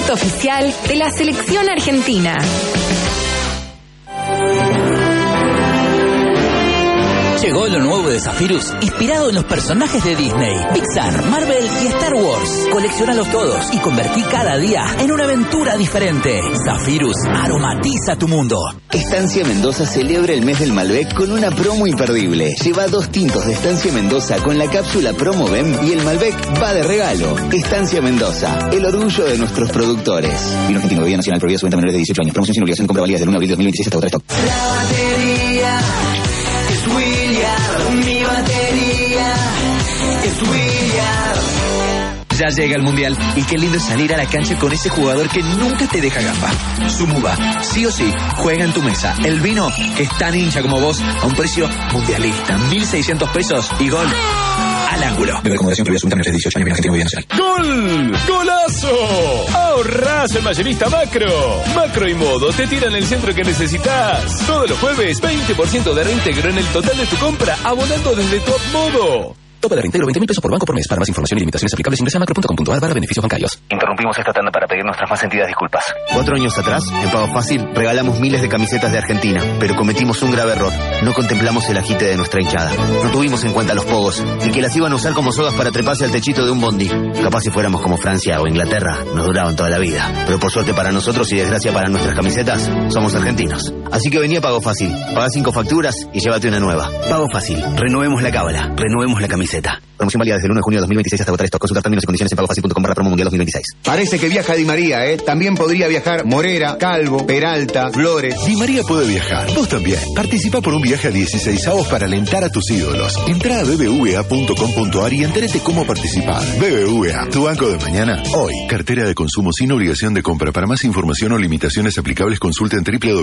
producto oficial de la selección argentina. Llegó lo nuevo de Zephyrus, inspirado en los personajes de Disney, Pixar, Marvel y Star Wars. Colecciónalos todos y convertí cada día en una aventura diferente. Zephyrus aromatiza tu mundo. Estancia Mendoza celebra el mes del Malbec con una promo imperdible. Lleva 2 tintos de Estancia Mendoza con la cápsula Promo BEM y el Malbec va de regalo. Estancia Mendoza, el orgullo de nuestros productores. Vino argentino, bebida nacional, prohibida su venta a menores de 18 años. Promoción sin obligación de compra válida del 1 de abril de 2026 hasta agotar stock. La batería es William, mi batería es William. Ya llega el Mundial y qué lindo es salir a la cancha con ese jugador que nunca te deja gamba. Sumuba, sí o sí, juega en tu mesa. El vino es tan hincha como vos a un precio mundialista. 1.600 pesos y gol al ángulo. Bebe con moderación, prohibida su venta a menores de 18 años. Vino argentino, bebida nacional. ¡Gol! ¡Golazo! ¡Ahorrás en Mayorista Macro! Macro y Modo te tiran el centro que necesitas. Todos los jueves, 20% de reintegro en el total de tu compra, abonando desde Top Modo. Tope de reintegro 20.000 pesos por banco por mes. Para más información y limitaciones aplicables ingresa a macro.com.ar/beneficios bancarios. Interrumpimos esta tanda para pedir nuestras más sentidas disculpas. 4 años atrás, en Pago Fácil, regalamos miles de camisetas de Argentina, pero cometimos un grave error. No contemplamos el agite de nuestra hinchada. No tuvimos en cuenta los pogos y que las iban a usar como sogas para treparse al techito de un bondi. Capaz si fuéramos como Francia o Inglaterra, nos duraban toda la vida. Pero por suerte para nosotros y desgracia para nuestras camisetas, somos argentinos. Así que venía Pago Fácil. Paga 5 facturas y llévate una nueva. Pago Fácil. Renovemos la cábala. Renovemos la camiseta. Promoción válida desde el 1 de junio de 2026 hasta agotar stock. Consultar términos y condiciones en pagofacil.com/promo mundial 2026. Parece que viaja Di María, ¿eh? También podría viajar Morera, Calvo, Peralta, Flores. Di María puede viajar. Vos también. Participa por un viaje a 16avos para alentar a tus ídolos. Entrá a bbva.com.ar y entérate cómo participar. BBVA, tu banco de mañana, hoy. Cartera de consumo sin obligación de compra. Para más información o limitaciones aplicables, consulta en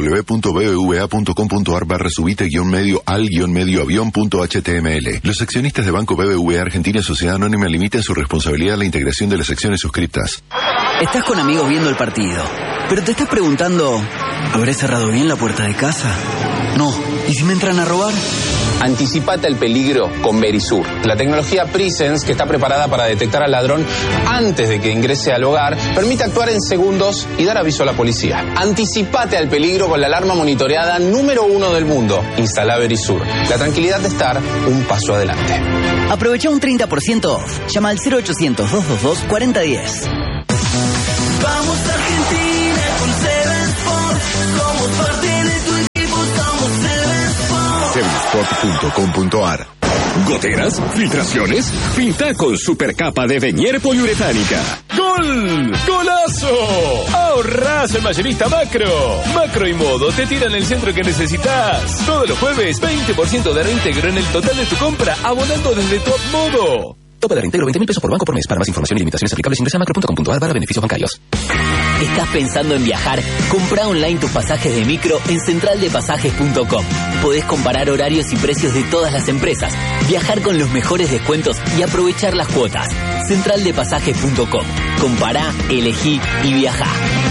www.bbva.com.ar/subite-medio al-medio-avión.html. Los accionistas de Banco BBVA Argentina Sociedad Anónima limitan su responsabilidad a la integración de las acciones suscriptas. Estás con amigos viendo el partido, pero te estás preguntando, ¿habré cerrado bien la puerta de casa? No. ¿Y si me entran a robar? Anticipate al peligro con Verisur. La tecnología Presence, que está preparada para detectar al ladrón antes de que ingrese al hogar, permite actuar en segundos y dar aviso a la policía. Anticipate al peligro con la alarma monitoreada número 1 del mundo. Instala Verisur. La tranquilidad de estar un paso adelante. Aprovecha un 30% off. Llama al 0800-222-4010. Vamos Argentina con Seven Sports. Somos parte de tu equipo, somos Seven Sports. Sevensport.com.ar. ¿Goteras? ¿Filtraciones? Pinta con supercapa de Venier poliuretánica. ¡Gol! ¡Golazo! ¡Ahorrás en Mayorista Macro! Macro y Modo te tiran el centro que necesitas. Todos los jueves, 20% de reintegro en el total de tu compra, abonando desde Top Modo. Tope de reintegro 20.000 pesos por banco por mes. Para más información y limitaciones aplicables ingresa a macro.com.ar/beneficios bancarios. ¿Estás pensando en viajar? Comprá online tus pasajes de micro en centraldepasajes.com. Podés comparar horarios y precios de todas las empresas, viajar con los mejores descuentos y aprovechar las cuotas. Centraldepasajes.com. Compará, elegí y viajá.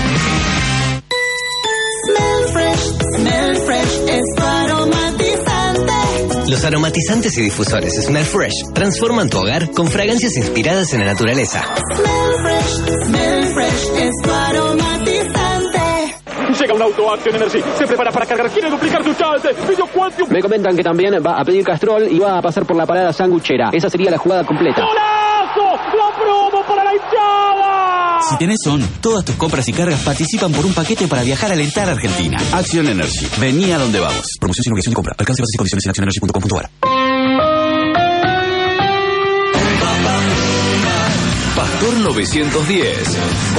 Smell Fresh es tu aromatizante. Los aromatizantes y difusores Smell Fresh transforman tu hogar con fragancias inspiradas en la naturaleza. Smell Fresh es tu aromatizante. Llega un auto Action Energy, se prepara para cargar, quiere duplicar su chance. Me comentan que también va a pedir Castrol y va a pasar por la parada sanguchera. Esa sería la jugada completa. ¡Golazo! ¡La promo para la hinchada! Si tenés ON, todas tus compras y cargas participan por un paquete para viajar a alentar a Argentina. Action Energy. Vení a donde vamos. Promoción sin obligación de compra. Alcance bases y condiciones en actionenergy.com.ar. Pastor 910.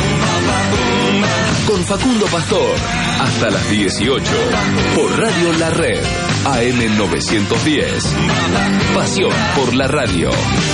Con Facundo Pastor. Hasta las 18. Por Radio La Red. AM 910. Pasión por la radio.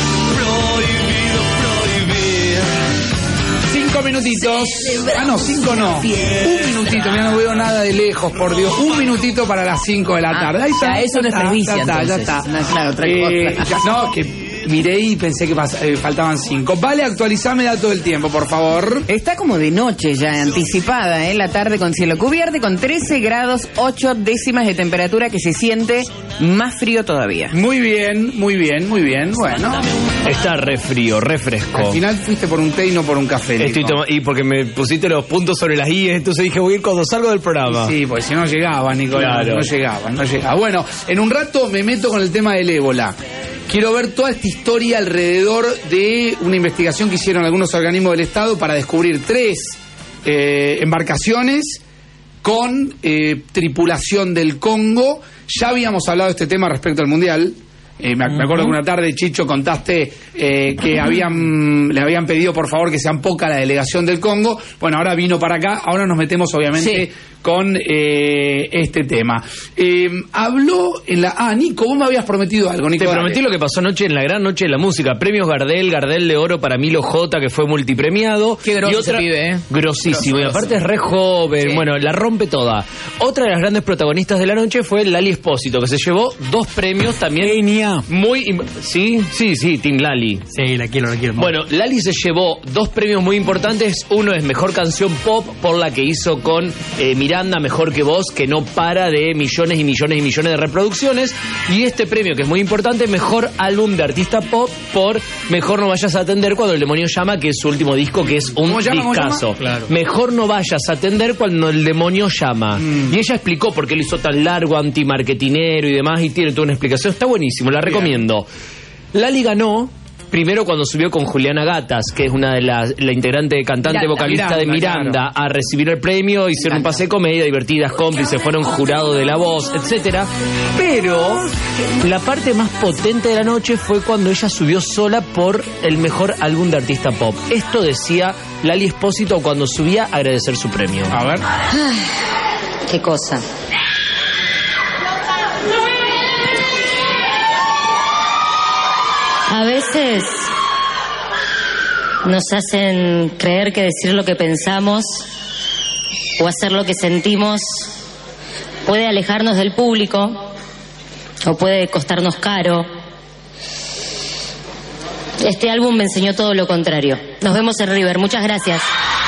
5 minutitos. Ah, no, 5 no. Un minutito, ya no veo nada de lejos, por Dios. Un minutito para las 5 de la tarde. Ahí está. Ya, eso no es primicia, ya está. No, claro, otra cosa. No, que miré y pensé que faltaban 5. Vale, actualizame dato del tiempo, por favor. Está como de noche ya, anticipada, la tarde con cielo cubierto, con 13 grados 8 décimas de temperatura, que se siente más frío todavía. Muy bien, muy bien, muy bien. Bueno. Está re frío, re fresco. Al final fuiste por un té y no por un café. Y porque me pusiste los puntos sobre las IES, entonces dije voy a ir cuando salgo del programa. Sí, pues si no llegaba, Nicolás. Claro. No llegaba. Bueno, en un rato me meto con el tema del ébola. Quiero ver toda esta historia alrededor de una investigación que hicieron algunos organismos del Estado para descubrir 3 embarcaciones con tripulación del Congo. Ya habíamos hablado de este tema respecto al Mundial. Me acuerdo que una tarde, Chicho, contaste que le habían pedido por favor que sean poca la delegación del Congo. Bueno, ahora vino para acá, ahora nos metemos obviamente con este tema. Habló en la... Nico, vos me habías prometido algo, Nico. Te prometí lo que pasó anoche en la gran noche de la música. Premios Gardel de oro para Milo J, que fue multipremiado. Qué grosso ese pibe, Grosísimo. Y aparte es re joven, bueno, la rompe toda. Otra de las grandes protagonistas de la noche fue Lali Espósito, que se llevó 2 premios también. Genia. Sí, Tim Lali. Sí, la quiero. Bueno, Lali se llevó 2 premios muy importantes. Uno es Mejor Canción Pop, por la que hizo con Miranda, Mejor que Vos, que no para de millones y millones y millones de reproducciones. Y este premio, que es muy importante, Mejor Álbum de Artista Pop, por Mejor No Vayas a Atender Cuando el Demonio Llama, que es su último disco, que es un discazo. Claro. Mejor No Vayas a Atender Cuando el Demonio Llama. Y ella explicó por qué lo hizo tan largo, antimarketinero y demás, y tiene toda una explicación. Está buenísimo, la recomiendo. Lali ganó primero cuando subió con Juliana Gatas, que es una de la integrante, cantante, vocalista de Miranda, a recibir el premio. Hicieron un pase de comedia, divertidas, cómplices, fueron jurado de La Voz, etcétera. Pero la parte más potente de la noche fue cuando ella subió sola por el mejor álbum de artista pop. Esto decía Lali Espósito cuando subía a agradecer su premio. A ver. Qué cosa. A veces nos hacen creer que decir lo que pensamos o hacer lo que sentimos puede alejarnos del público o puede costarnos caro. Este álbum me enseñó todo lo contrario. Nos vemos en River. Muchas gracias.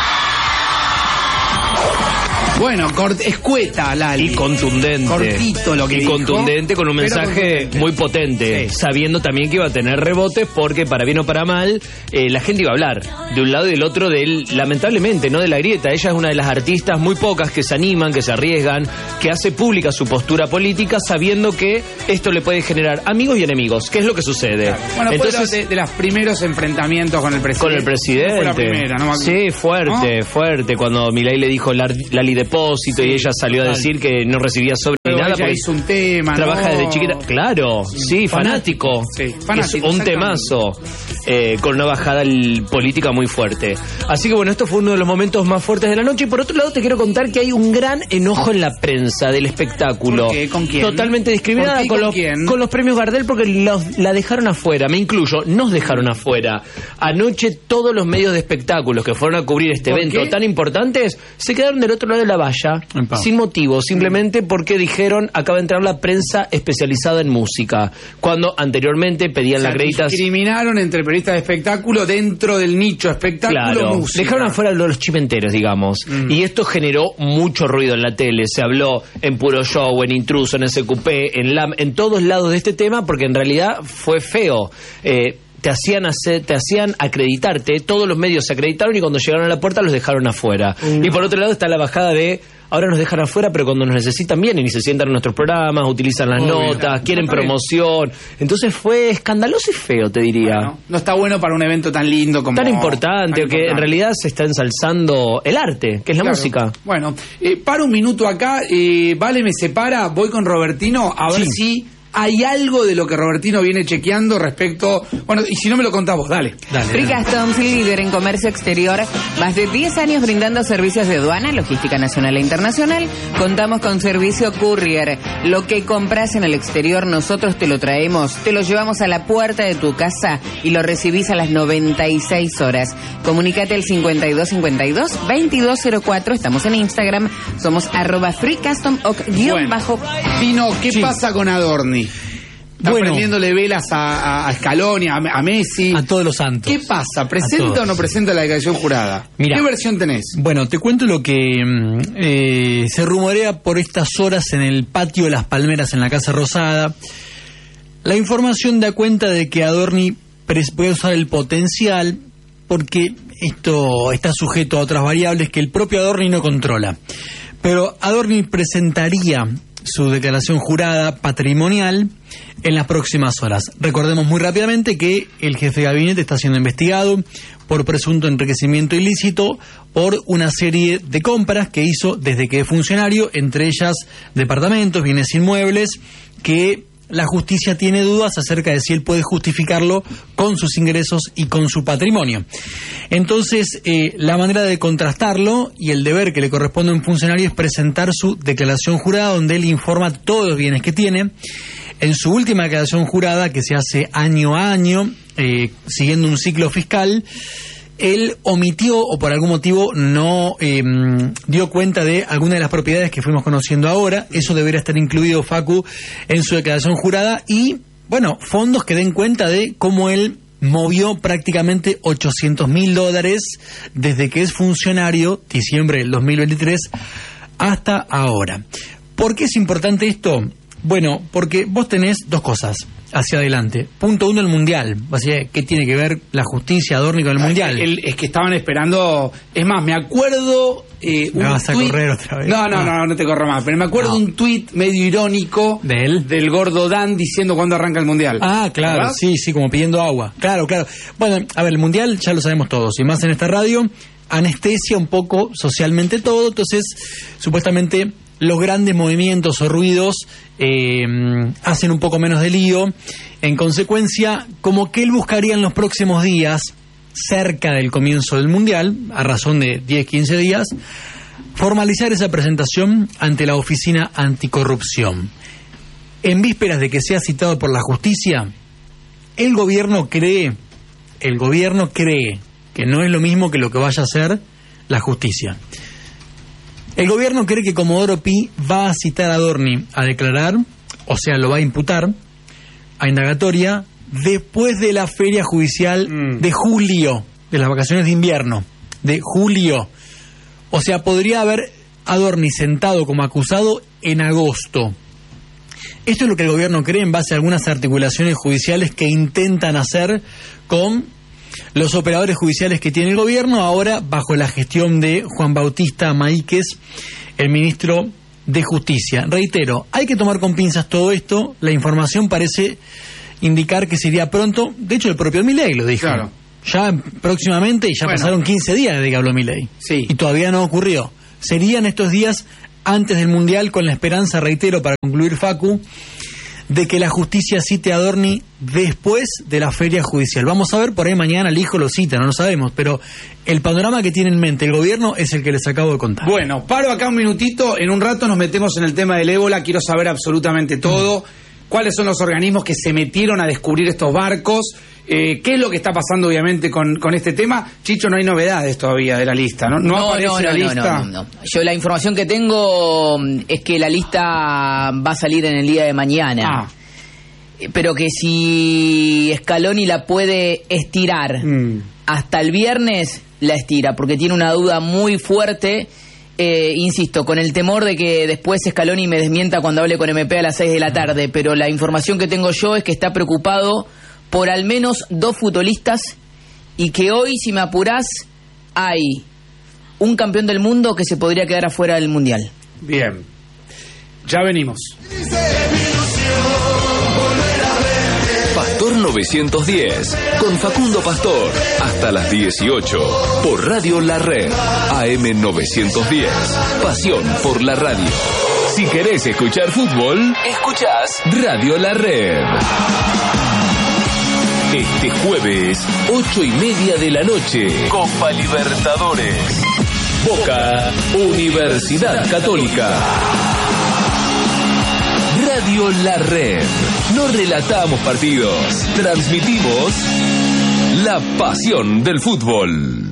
Bueno, escueta, Lali. Y contundente. Cortito lo que dijo. Y contundente, con un mensaje muy potente. Sí. Sabiendo también que iba a tener rebotes, porque para bien o para mal, la gente iba a hablar de un lado y del otro de él, lamentablemente, no de la grieta. Ella es una de las artistas muy pocas que se animan, que se arriesgan, que hace pública su postura política, sabiendo que esto le puede generar amigos y enemigos. ¿Qué es lo que sucede? Claro. Bueno, entonces, de los primeros enfrentamientos con el presidente. Con el presidente. No fue la primera, ¿no? Sí, fuerte. Cuando Milei le dijo Lali Depósito, y ella salió a decir que no recibía sobre ni nada porque hizo un tema, trabaja desde chiquita. Claro, sí, fanático. Sí, fanático, es un temazo, con una bajada política muy fuerte. Así que bueno, esto fue uno de los momentos más fuertes de la noche. Y por otro lado te quiero contar que hay un gran enojo en la prensa del espectáculo. ¿Por qué? ¿Con quién? Totalmente discriminada con los premios Gardel, porque la dejaron afuera. Me incluyo, nos dejaron afuera. Anoche todos los medios de espectáculos que fueron a cubrir este evento tan importantes se quedaron del otro lado de la valla, sin motivo, simplemente porque dijeron acaba de entrar la prensa especializada en música, cuando anteriormente pedían las acreditas. Discriminaron entre periodistas de espectáculo dentro del nicho espectáculo, música. Dejaron afuera los chimenteros, digamos. Y esto generó mucho ruido en la tele. Se habló en Puro Show, en Intruso, en SQP, en LAM, en todos lados de este tema, porque en realidad fue feo. Te hacían acreditarte, todos los medios se acreditaron y cuando llegaron a la puerta los dejaron afuera. Y por otro lado está la bajada de ahora nos dejan afuera, pero cuando nos necesitan vienen y se sientan en nuestros programas, utilizan las notas, quieren promoción. Entonces fue escandaloso y feo, te diría. Bueno, no está bueno para un evento tan lindo como... Tan importante, que en realidad se está ensalzando el arte, que es la música. Bueno, para un minuto acá, Vale me separa, voy con Robertino a ver si... hay algo de lo que Robertino viene chequeando respecto... Bueno, y si no me lo contás vos, dale. Free Customs, líder en comercio exterior, más de 10 años brindando servicios de aduana, logística nacional e internacional. Contamos con servicio courier. Lo que compras en el exterior, nosotros te lo traemos, te lo llevamos a la puerta de tu casa y lo recibís a las 96 horas. Comunícate al 5252-2204. Estamos en Instagram, somos @freecustom_. Bueno, Pino, ¿qué pasa con Adorni? Está prendiéndole velas a Scaloni, a Messi. A todos los santos. ¿Qué pasa? ¿Presenta o no presenta la declaración jurada? Mirá, ¿qué versión tenés? Bueno, te cuento lo que se rumorea por estas horas en el patio de las Palmeras en la Casa Rosada. La información da cuenta de que Adorni puede usar el potencial porque esto está sujeto a otras variables que el propio Adorni no controla. Pero Adorni presentaría su declaración jurada patrimonial en las próximas horas. Recordemos muy rápidamente que el jefe de gabinete está siendo investigado por presunto enriquecimiento ilícito por una serie de compras que hizo desde que es funcionario, entre ellas departamentos, bienes inmuebles, que la justicia tiene dudas acerca de si él puede justificarlo con sus ingresos y con su patrimonio. Entonces, la manera de contrastarlo y el deber que le corresponde a un funcionario es presentar su declaración jurada, donde él informa todos los bienes que tiene. En su última declaración jurada, que se hace año a año, siguiendo un ciclo fiscal, él omitió o por algún motivo no dio cuenta de alguna de las propiedades que fuimos conociendo ahora. Eso debería estar incluido, Facu, en su declaración jurada. Y, bueno, fondos que den cuenta de cómo él movió prácticamente $800.000 desde que es funcionario, diciembre del 2023, hasta ahora. ¿Por qué es importante esto? Bueno, porque vos tenés dos cosas hacia adelante. Punto uno, el Mundial. O sea, ¿qué tiene que ver la justicia Adorni con el Mundial? Es que estaban esperando... Es más, me acuerdo... ¿Me vas a correr otra vez? No te corro más. Pero me acuerdo un tuit medio irónico... ¿De él? Del gordo Dan diciendo cuándo arranca el Mundial. Ah, claro, ¿verdad? Sí, como pidiendo agua. Claro. Bueno, a ver, el Mundial ya lo sabemos todos. Y más en esta radio, anestesia un poco socialmente todo. Entonces, supuestamente... los grandes movimientos o ruidos hacen un poco menos de lío. En consecuencia, como que él buscaría en los próximos días, cerca del comienzo del Mundial, a razón de 10-15 días, formalizar esa presentación ante la Oficina Anticorrupción. En vísperas de que sea citado por la justicia, el gobierno cree que no es lo mismo que lo que vaya a hacer la justicia. El gobierno cree que Comodoro Pi va a citar a Adorni a declarar, o sea, lo va a imputar a indagatoria después de la feria judicial de julio, de las vacaciones de invierno, de julio. O sea, podría haber Adorni sentado como acusado en agosto. Esto es lo que el gobierno cree en base a algunas articulaciones judiciales que intentan hacer con los operadores judiciales que tiene el gobierno, ahora bajo la gestión de Juan Bautista Maíquez, el ministro de Justicia. Reitero, hay que tomar con pinzas todo esto. La información parece indicar que sería pronto. De hecho, el propio Milei lo dijo. Claro. Ya próximamente, y ya pasaron 15 días desde que habló Milei. Sí. Y todavía no ocurrió. Serían estos días antes del Mundial, con la esperanza, reitero, para concluir, Facu, de que la justicia cite a Adorni después de la feria judicial. Vamos a ver, por ahí mañana el hijo lo cita, no lo sabemos, pero el panorama que tiene en mente el gobierno es el que les acabo de contar. Bueno, paro acá un minutito, en un rato nos metemos en el tema del ébola, quiero saber absolutamente todo, cuáles son los organismos que se metieron a descubrir estos barcos, qué es lo que está pasando obviamente con este tema. Chicho, no hay novedades todavía de la lista, ¿no? No aparece la lista. No. Yo la información que tengo es que la lista va a salir en el día de mañana. Pero que si Scaloni la puede estirar hasta el viernes, la estira, porque tiene una duda muy fuerte, insisto, con el temor de que después Scaloni me desmienta cuando hable con MP a las 6 de la tarde, pero la información que tengo yo es que está preocupado por al menos 2 futbolistas y que hoy, si me apurás, hay un campeón del mundo que se podría quedar afuera del Mundial. Bien, ya venimos. Pastor 910, con Facundo Pastor, hasta las 18, por Radio La Red, AM 910, pasión por la radio. Si querés escuchar fútbol, escuchás Radio La Red. Este jueves, 8:30 de la noche, Copa Libertadores. Boca, Universidad Católica. Radio La Red. No relatamos partidos, transmitimos la pasión del fútbol.